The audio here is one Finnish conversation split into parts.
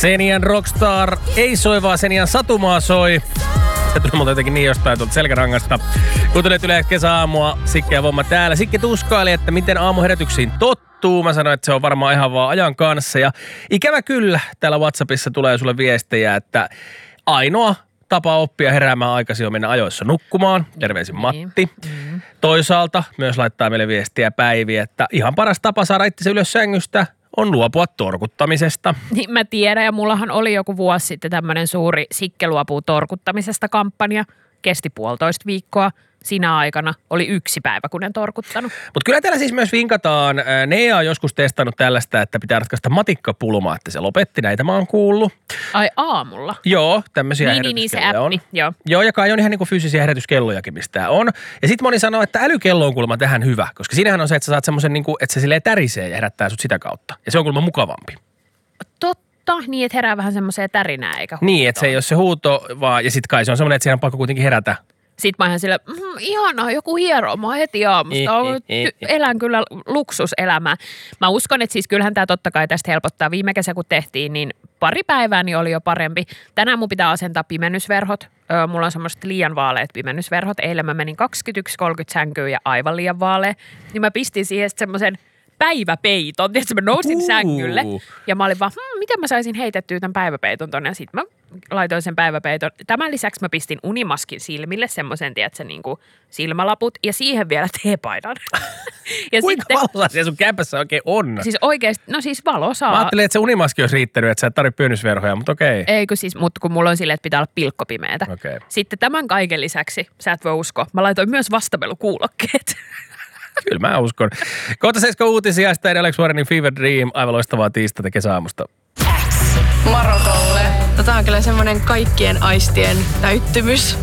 Senian Rockstar ei soi, vaan Senian Satumaa soi. Se tuli muuten jotenkin niin jostain tuolta selkärangasta. Kuuntelet Yle kesäaamua, Sikke ja Vomma täällä. Sikke tuskaili, että miten aamuherätyksiin tottuu. Mä sanoin, että se on varmaan ihan vaan ajan kanssa. Ja ikävä kyllä, täällä WhatsAppissa tulee sulle viestejä, että ainoa tapa oppia heräämään aikaisin on mennä ajoissa nukkumaan. Terveisin Matti. Toisaalta myös laittaa meille viestiä Päivi, että ihan paras tapa saada itsensä ylös sängystä on luopua torkuttamisesta. Niin mä tiedän, ja mullahan oli joku vuosi sitten tämmöinen suuri Sikke luopuu torkuttamisesta -kampanja. Kesti 1,5 viikkoa. Siinä aikana oli 1 päivä, kun en torkuttanut. Mutta kyllä täällä siis myös vinkataan. Nea on joskus testannut tällaista, että pitää ratkaista matikkapulmaa, että se lopetti. Näitä mä oon kuullut. Ai aamulla? Joo, tämmöisiä herätyskelloja on. Joo. Joo, ja kai on ihan niinku fyysisiä herätyskellojakin, mistä on. Ja sit moni sanoo, että älykello on kuulemma tähän hyvä, koska siinähän on se, että sä saat semmoisen, niinku, että se silleen tärisee ja herättää sut sitä kautta. Ja se on kuulemma mukavampi. Totta, niin että herää vähän semmoiseen tärinää eikä huutoa. Niin, että se ei ole se huuto, vaan ja sit kai se on semmoinen, että siellä on pakko kuitenkin herätä. Sitten mä ihan sille, ihanaa, joku hieroma heti aamusta. Elän kyllä luksuselämää. Mä uskon, että siis kyllähän tämä totta kai tästä helpottaa. Viime kesä kun tehtiin, niin 2 päivää niin oli jo parempi. Tänään mun pitää asentaa pimennysverhot. Mulla on semmoiset liian vaaleat pimennysverhot. Eilen mä menin 21.30 sänkyyn ja aivan liian vaalea. Niin mä pistin siihen semmoisen päiväpeiton. Tiedätkö, mä nousin sängylle ja mä olin vaan, miten mä saisin heitettyä tämän päiväpeiton tonne. Ja sit mä laitoin sen päiväpeiton. Tämän lisäksi mä pistin unimaskin silmille, semmoisen, tiedätkö, niin kuin silmälaput ja siihen vielä teepaidan. Ja kuinka valosaa siellä sun kämpässä oikein on? Siis oikeesti, no siis valosaa. Mä ajattelin, että se unimaski olisi riittänyt, että sä et tarvitse pyynnysverhoja, mutta okei. Eikö siis, mutta kun mulla on silleen, että pitää olla pilkkopimeetä. Okay. Sitten tämän kaiken lisäksi, sä et voi uskoa, mä laitoin myös vastapelukuulokkeet. Kyllä mä uskon. Kohta 7 uutisia, sitä Alex Warrenin Fever Dream, aivan loistavaa tiistaita kesäaamusta. X Marokolle. Tämä on kyllä semmoinen kaikkien aistien täyttymys.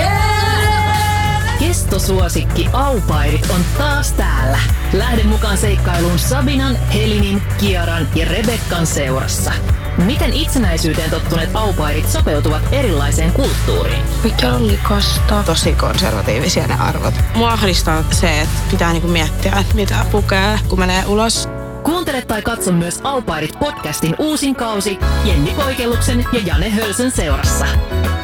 Kestosuosikki Aupairit on taas täällä. Lähde mukaan seikkailuun Sabinan, Helinin, Kiaran ja Rebekkan seurassa. Miten itsenäisyyteen tottuneet aupairit sopeutuvat erilaiseen kulttuuriin? Mikä on likasta? Tosi konservatiivisia ne arvot. Mua ahdistaa se, että pitää niinku miettiä, että mitä pukee, kun menee ulos. Kuuntele tai katso myös Aupairit podcastin uusin kausi Jenni Poikelluksen ja Jane Hölsön seurassa.